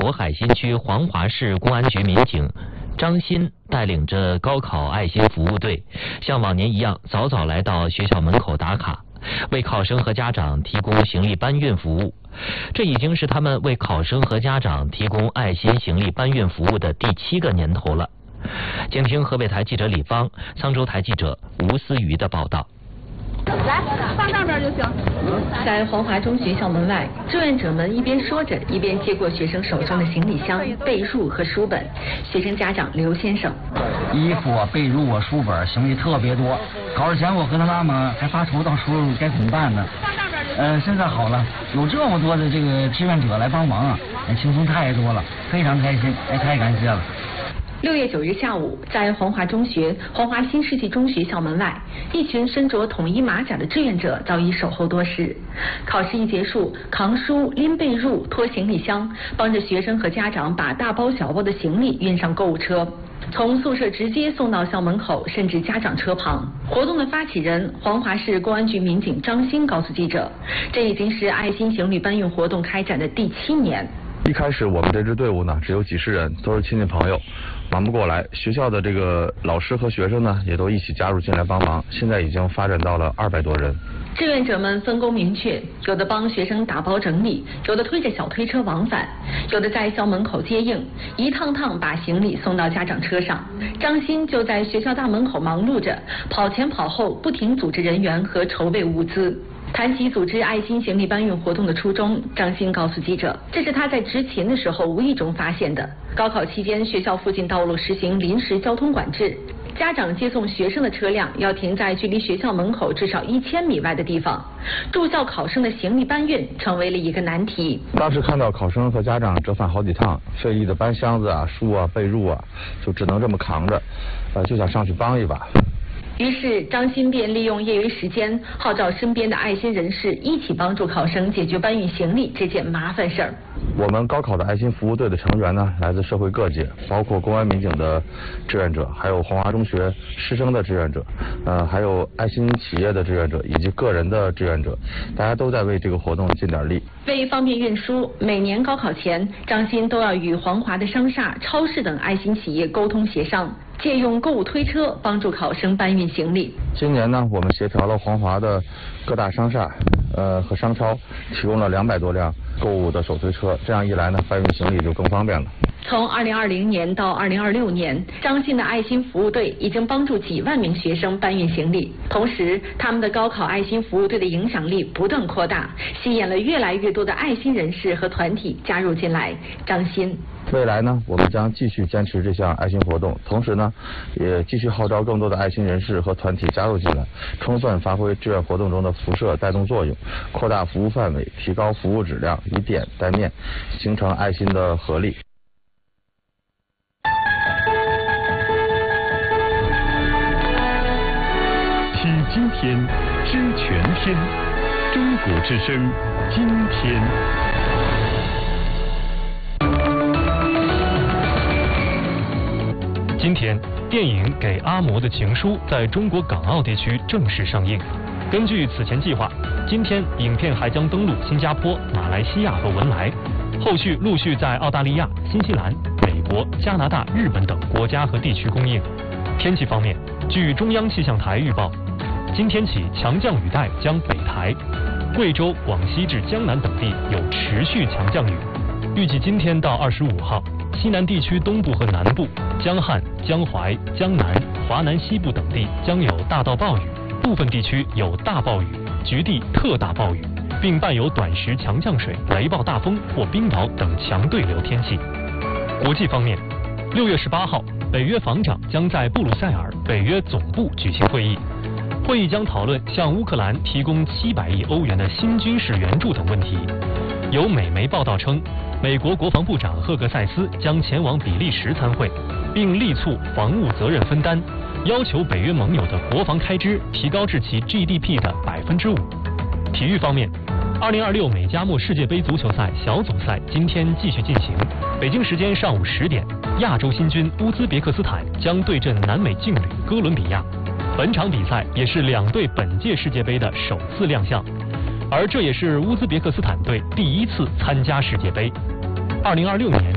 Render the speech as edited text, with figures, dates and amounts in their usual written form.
渤海新区黄华市公安局民警张鑫带领着高考爱心服务队，像往年一样早早来到学校门口打卡，为考生和家长提供行李搬运服务。这已经是他们为考生和家长提供爱心行李搬运服务的第7个年头了。请听河北台记者李芳、沧州台记者吴思瑜的报道。 来，放上边就行。 在黄华中学校门外，志愿者们一边说着，一边接过学生手中的行李箱、被褥和书本。学生家长刘先生： 衣服啊、被褥啊、书本，行李特别多。考试前我和他妈妈还发愁到时候该怎么办呢。现在好了，有这么多的这个志愿者来帮忙啊，轻松太多了，非常开心，太感谢了。 6月9日下午，在黄华中学黄华新世纪中学校门外，一群身着统一马甲的志愿者早已守候多时。考试一结束，扛书、拎被褥、拖行李箱，帮着学生和家长把大包小包的行李运上购物车，从宿舍直接送到校门口，甚至家长车旁。活动的发起人黄华市公安局民警张鑫告诉记者，这已经是爱心行李搬运活动开展的第7年。 一开始我们这支队伍呢只有几十人，都是亲戚朋友，忙不过来。学校的这个老师和学生呢也都一起加入进来帮忙，现在已经发展到了200多人。 志愿者们分工明确，有的帮学生打包整理，有的推着小推车往返，有的在校门口接应，一趟趟把行李送到家长车上。张鑫就在学校大门口忙碌着，跑前跑后，不停组织人员和筹备物资。谈起组织爱心行李搬运活动的初衷，张鑫告诉记者，这是他在执勤的时候无意中发现的。高考期间，学校附近道路实行临时交通管制，家长接送学生的车辆要停在距离学校门口至少1000米外的地方，住校考生的行李搬运成为了一个难题。 当时看到考生和家长折返好几趟，费力的搬箱子啊、书啊、被褥啊，就只能这么扛着，就想上去帮一把。 于是张鑫便利用业余时间，号召身边的爱心人士一起帮助考生解决搬运行李这件麻烦事儿。 我们高考的爱心服务队的成员呢，来自社会各界，包括公安民警的志愿者，还有黄华中学师生的志愿者，还有爱心企业的志愿者以及个人的志愿者，大家都在为这个活动尽点力。 为方便运输，每年高考前，张鑫都要与黄华的商厦、超市等爱心企业沟通协商，借用购物推车帮助考生搬运行李。 今年呢，我们协调了黄华的各大商厦和商超，提供了200多辆购物的手推车，这样一来呢，搬运行李就更方便了。 从2020年到2026年，张鑫的爱心服务队已经帮助几万名学生搬运行李，同时他们的高考爱心服务队的影响力不断扩大，吸引了越来越多的爱心人士和团体加入进来。张鑫： 未来呢，我们将继续坚持这项爱心活动，同时呢，也继续号召更多的爱心人士和团体加入进来，充分发挥志愿活动中的辐射带动作用，扩大服务范围，提高服务质量，以点带面，形成爱心的合力。 听今天，知全天，中国之声，今天。今天，电影《给阿嬷的情书》在中国港澳地区正式上映。根据此前计划，今天影片还将登陆新加坡、马来西亚和文莱，后续陆续在澳大利亚、新西兰、美国、加拿大、日本等国家和地区公映。天气方面，据中央气象台预报，今天起强降雨带将北抬，贵州、广西至江南等地有持续强降雨。预计今天到25号，西南地区东部和南部、江汉、江淮、江南、华南西部等地将有大到暴雨，部分地区有大暴雨、局地特大暴雨，并伴有短时强降水、雷暴大风或冰雹等强对流天气。国际方面，6月18号，北约防长将在布鲁塞尔北约总部举行会议，会议将讨论向乌克兰提供700亿欧元的新军事援助等问题。有美媒报道称，美国国防部长赫格塞斯将前往比利时参会，并力促防务责任分担，要求北约盟友的国防开支提高至其 GDP 的5%。体育方面，2026美加墨世界杯足球赛小组赛今天继续进行，北京时间上午10点，亚洲新军乌兹别克斯坦将对阵南美劲旅哥伦比亚。本场比赛也是两队本届世界杯的首次亮相，而这也是乌兹别克斯坦队第1次参加世界杯。2026年